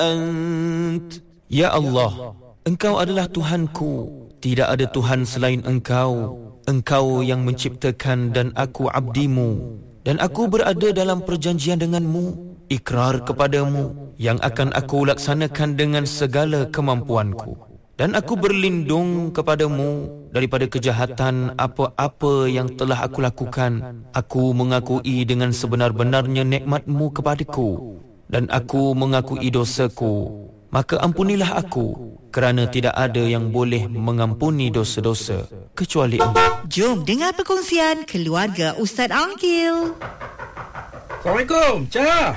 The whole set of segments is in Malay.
أنت. Ya Allah, Engkau adalah Tuhanku, tidak ada Tuhan selain Engkau. Engkau yang menciptakan dan aku abdimu, dan aku berada dalam perjanjian denganmu, ikrar kepadamu yang akan aku laksanakan dengan segala kemampuanku. Dan aku berlindung kepadamu daripada kejahatan apa-apa yang telah aku lakukan. Aku mengakui dengan sebenar-benarnya nikmat-Mu kepadaku, dan aku mengakui dosaku. Maka ampunilah aku, kerana tidak ada yang boleh mengampuni dosa-dosa kecuali Engkau. Jom dengar perkongsian keluarga Ustaz Angkil. Assalamualaikum, Cah.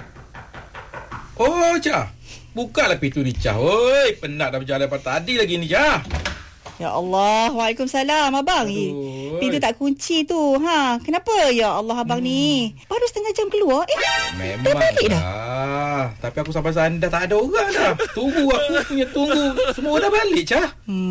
Oh, Cah. Bukalah pintu ni, Cah. Oi, penat dah berjalan pada tadi lagi ni, Cah. Ya Allah, Waalaikumsalam abang. Pintu tak kunci tu. Kenapa ya Allah abang ni? Baru setengah jam keluar. Memang balik dah. Tapi aku sampai sana dah tak ada orang dah. Tunggu aku punya tunggu. Semua dah balik, Cah.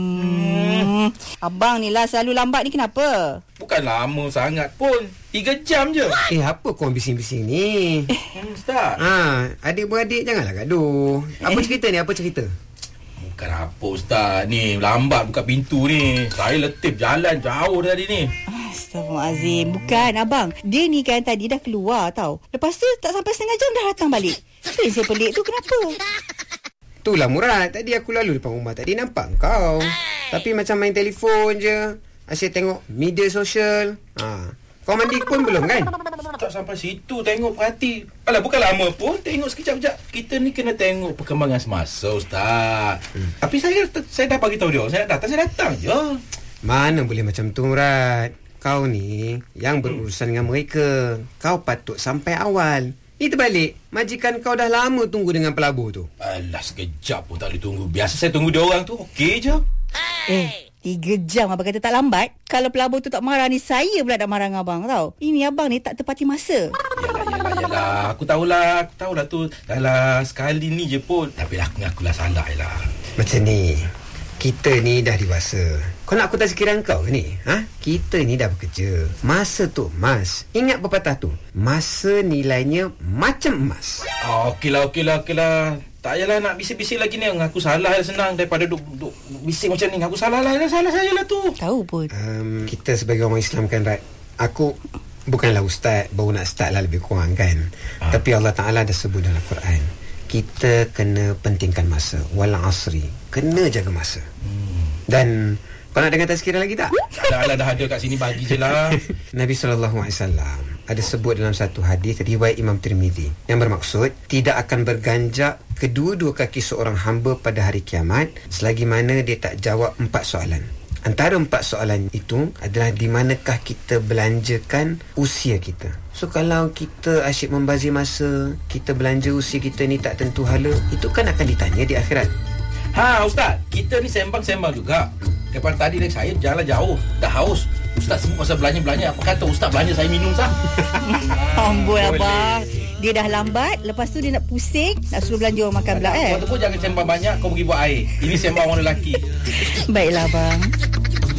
Abang ni lah selalu lambat ni, kenapa? Bukan lama sangat pun. 3 jam je. Apa korang bising-bising ni? Ustaz. Adik-beradik janganlah gaduh. Apa cerita ni? Apa cerita? Bukan apa, Ustaz. Ni lambat buka pintu ni. Saya letip jalan jauh tadi ni. Astaghfirullahalazim. Bukan abang, dia ni kan tadi dah keluar tau. Lepas tu tak sampai setengah jam dah datang balik. Apa yang saya pelik tu, kenapa? Itulah Murad. Tadi aku lalu depan rumah tadi nampak kau. Tapi macam main telefon je. Asyik tengok media sosial. Kau mandi pun belum kan? Tak sampai situ tengok perhati. Alah, bukan lama pun. Tengok sekejap-sekejap. Kita ni kena tengok perkembangan semasa, Ustaz. Tapi saya dah bagi tahu dia. Saya datang je. Mana boleh macam tu, Murad. Kau ni yang berurusan dengan mereka. Kau patut sampai awal. Ni terbalik. Majikan kau dah lama tunggu dengan pelabur tu. Alah, sekejap pun tak boleh tunggu. Biasa saya tunggu dia orang tu. Okey je. 3 jam abang kata tak lambat. Kalau pelabur tu tak marah ni, saya pula nak marah dengan abang tau. Ini abang ni tak tepati masa. Yalah. Aku tahulah tu. Dahlah sekali ni je pun. Tapi akulah salah lah. Macam ni. Kita ni dah dewasa. Kau nak aku tak sekiraan kau ke ni? Kita ni dah bekerja. Masa tu emas. Ingat pepatah tu? Masa nilainya macam emas. Okeylah. Tak payahlah nak bisik-bisik lagi ni. Aku salah lah, senang daripada duk bisik macam ni. Aku salah saya lah tu. Tahu pun. Kita sebagai orang Islam kan, Rat. Aku bukanlah ustaz, baru nak start lah lebih kurang kan. Tapi Allah Ta'ala dah sebut dalam Quran, kita kena pentingkan masa. Wal asri. Kena jaga masa. Dan kau nak dengar tazkirah lagi tak? Dah ada kat sini, bagi je lah. Nabi SAW ada sebut dalam satu hadis riwayat Imam Tirmizi yang bermaksud tidak akan berganjak kedua-dua kaki seorang hamba pada hari kiamat selagi mana dia tak jawab 4 soalan. Antara 4 soalan itu adalah di manakah kita belanjakan usia kita. So kalau kita asyik membazir masa, kita belanja usia kita ni tak tentu hala, itu kan akan ditanya di akhirat. Ustaz, kita ni sembang-sembang juga. Daripada tadi saya jalan jauh, dah haus. Ustaz sebut pasal belanja. Apa kata Ustaz belanja saya minum sah? Amboi abang. Dia dah lambat, lepas tu dia nak pusing, nak suruh belanja orang makan pula. Kau tu pun jangan sembang banyak, kau pergi buat air. Ini sembang orang lelaki. Baiklah abang.